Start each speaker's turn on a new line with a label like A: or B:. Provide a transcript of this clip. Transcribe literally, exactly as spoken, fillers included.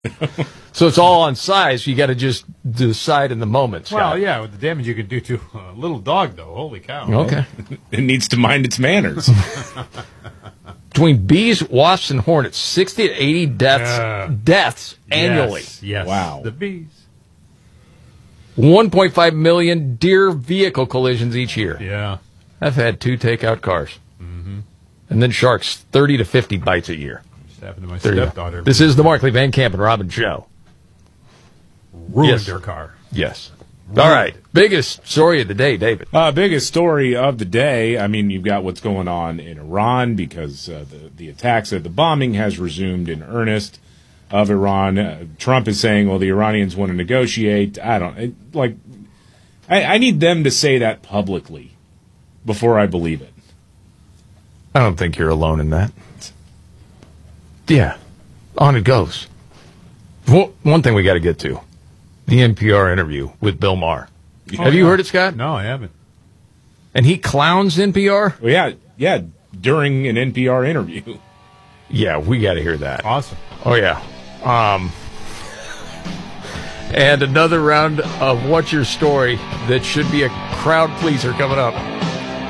A: So it's all on size. You got to just decide in the moment, Scott.
B: Well, yeah, with the damage you can do to a little dog, though. Holy cow.
A: Okay.
C: It needs to mind its manners.
A: Between bees, wasps, and hornets, sixty to eighty deaths
B: Uh,
A: deaths annually.
B: Yes, yes.
C: Wow.
B: The bees.
A: one point five million deer vehicle collisions each year.
B: Yeah.
A: I've had two takeout cars. Mm-hmm. And then sharks, thirty to fifty bites a year.
B: Just happened to my
A: There you go.
B: stepdaughter.
A: This is the Markley, Van Camp, and Robin Show.
B: ruined
A: Yes.
B: her car.
A: Yes. All right. Biggest story of the day, David.
C: Uh, biggest story of the day. I mean, you've got what's going on in Iran because uh, the, the attacks, uh, the bombing has resumed in earnest of Iran. Uh, Trump is saying, well, the Iranians want to negotiate. I don't, it, like, I, I need them to say that publicly before I believe it.
A: I don't think you're alone in that. Yeah. On it goes. Well, one thing we got to get to. The N P R interview with Bill Maher.
B: Oh,
A: Have you
B: yeah.
A: heard it, Scott?
B: No, I haven't.
A: And he clowns N P R?
C: Well, yeah, yeah, during an N P R interview.
A: Yeah, we got to hear that.
B: Awesome.
A: Oh, yeah. Um, and another round of What's Your Story that should be a crowd pleaser coming up.